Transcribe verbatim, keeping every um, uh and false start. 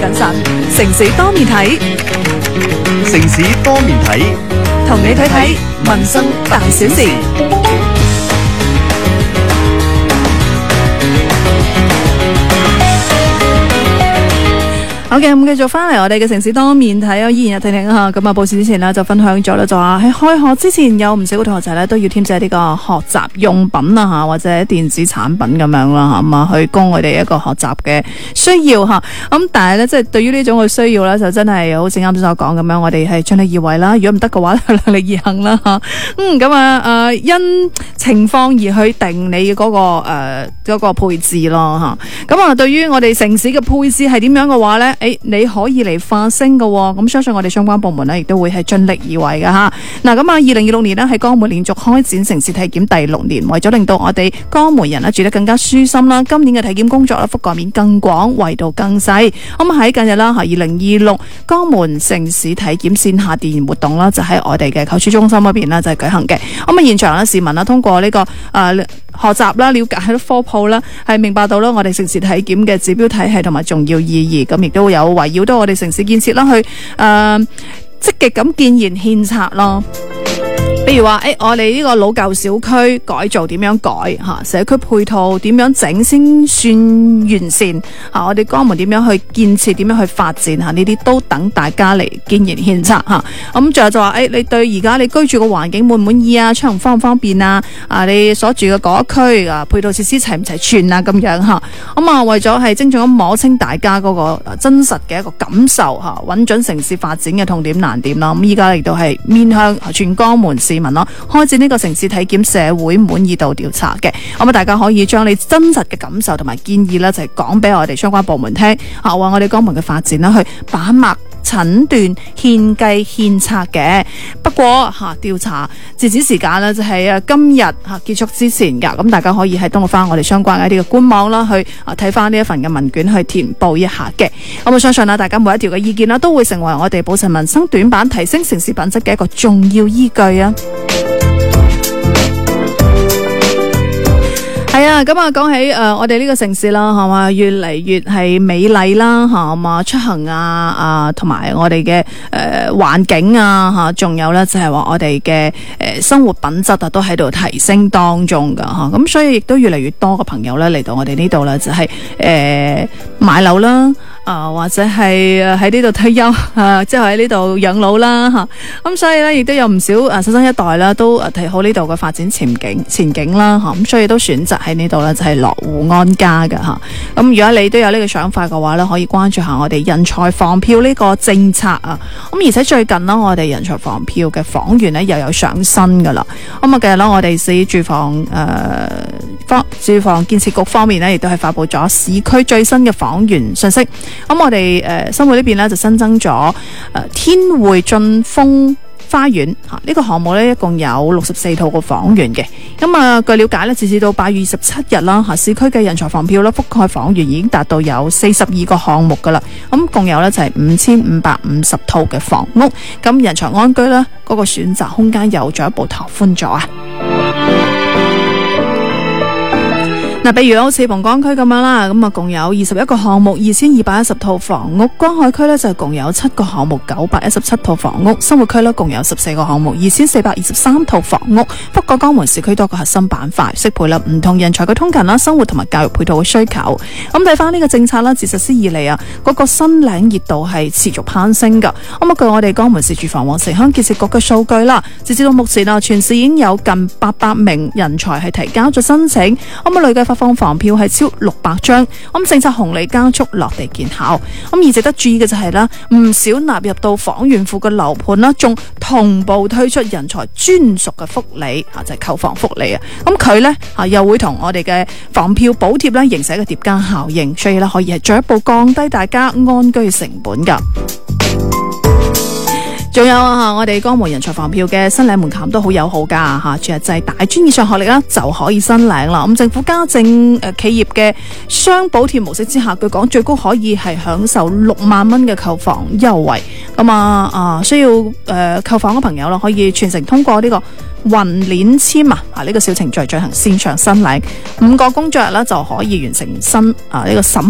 謹慎。城市多面睇， 城市多面睇， 同你睇睇民生大小事。好嘅，咁繼續翻嚟我哋嘅城市多面睇啊，依然有聽聽吓。咁啊，報時之前呢，就分享咗啦，就話喺開學之前有唔少嘅同學仔咧都要添置呢個學習用品啊吓，或者電子產品咁樣啦吓，咁啊去供我哋一個學習嘅需要吓。咁但係咧，即係對於呢種嘅需要咧，就真係好似啱先所講咁樣，我哋係盡力而為啦。如果唔得嘅話，量力而行啦吓。嗯，咁啊誒，因情況而去定你嗰、嗰個誒嗰、呃嗰個配置咯吓。咁啊，對於我哋城市嘅配置係點樣嘅話咧？誒，你可以嚟發聲嘅，咁相信我哋相關部門呢亦都會係盡力而為嘅吓。嗱，咁啊，二零二六年呢，喺江門連續開展城市體檢第六年，為咗令到我哋江門人呢住得更加舒心啦，今年嘅體檢工作呢覆蓋面更廣，維度更細。咁喺近日啦，吓二零二六江門城市體檢線下調研活動啦，就喺我哋嘅購書中心嗰邊啦，就係舉行嘅。咁啊，現場呢，市民啦通過呢、這個誒。呃學習啦，了解科普啦，係明白到啦，我哋城市體檢嘅指標體系同埋重要意義，咁亦都有圍繞到我哋城市建設啦，去誒積極咁建言獻策咯。比如話，誒、欸，我哋呢個老舊小區改造點樣改吓，社區配套點樣整先算完善吓，我哋江門點樣去建設，點樣去發展吓，呢啲都等大家嚟建言獻策吓。咁仲有就話，誒、欸，你對而家你居住嘅環境滿唔滿意啊？出行方唔方便啊？啊，你所住嘅嗰一區啊，配套設施齊唔齊全啊？咁樣吓，咁啊，為咗係精準咁摸清大家嗰個真實嘅一個感受吓，揾準城市發展嘅痛點難點啦。咁依家亦都係面向全江門市民咯，開展呢個城市體檢社會滿意度調查嘅，咁啊大家可以將你真實嘅感受同埋建議咧，就係講俾我哋相關部門聽，啊話我哋江門嘅發展啦，去把脈診斷獻計獻策嘅。不過吓調查截止時間呢，就係啊今日吓結束之前噶，咁大家可以係登錄翻我哋相關嘅一啲嘅官網啦，去啊睇翻呢一份嘅問卷去填報一下嘅。咁我相信啦，大家每一條嘅意見啦，都會成為我哋補齊民生短板、提升城市品質嘅一個重要依據啊！係啊，咁啊，講起誒、呃，我哋呢個城市啦，係嘛，越嚟越係美麗啦，係嘛，出行啊啊，同埋我哋嘅誒環境啊，吓，仲有咧就係話我哋嘅誒生活品質啊，都喺度提升當中噶吓，咁所以亦都越嚟越多嘅朋友咧嚟到我哋呢度啦，就係、是、誒、呃、買樓啦。啊、呃，或者係喺呢度退休啊，即係喺呢度養老啦吓，咁、啊、所以咧亦都有唔少啊新生一代啦，都睇好呢度嘅發展前景前景啦吓，咁、啊、所以都選擇喺呢度咧就係落戶安家嘅吓。咁、啊、如果你都有呢個想法嘅話咧，可以關注下我哋人才房票呢個政策啊。咁、啊、而且最近呢，我哋人才房票嘅房源咧又有上新噶啦。咁啊，今日咧我哋市住房誒方、呃、住房建設局方面咧，亦都係發布咗市區最新嘅房源信息。咁我哋誒新會呢邊咧就新增咗誒、呃、天匯駿豐花園吓，呢、這個項目咧一共有六十四套個房源嘅。咁啊，據了解咧，截至到八月二十七日啦吓，市區嘅人才房票咧覆蓋房源已經達到有四十二個項目噶啦。咁共有咧就係五千五百五十套嘅房屋。咁人才安居咧嗰個選擇空間又進一步拓寬咗啊！嗱，比如好似蓬崗區咁樣啦，咁啊共有二十一個項目，二千二百一十套房屋；江海區呢就共有七個項目，九百一十七套房屋；生活區呢共有十四個項目，二千四百二十三套房屋。覆蓋江門市區多個核心板塊，適配啦唔同人才嘅通勤啦、生活同埋教育配套嘅需求。咁睇翻呢個政策啦，自實施以嚟啊，嗰個新領熱度係持續攀升噶。咁啊，據我哋江門市住房和城鄉建設局嘅數據啦，截至到目前啊，全市已經有近八百名人才係提交咗申請，咁啊累計發放房票係超六百張，咁政策紅利加速落地見效。咁而值得注意嘅就係啦，唔少納入到房源庫嘅樓盤啦，仲同步推出人才專屬嘅福利啊，就係購房福利啊。咁佢咧啊又會同我哋嘅房票補貼咧形成一個疊加效應，所以咧可以係進一步降低大家安居成本噶。仲有啊，我哋江門人才房票嘅申領門檻都好友好噶吓，全日制大專以上學歷啦就可以申領啦。咁政府家政誒企業嘅雙補貼模式之下，據講最高可以係享受六萬蚊嘅購房優惠。咁啊啊，需要誒、呃、購房嘅朋友啦，可以全程通過呢個雲鏈簽啊啊呢個小程序進行線上申領，五個工作日啦就可以完成申啊呢個審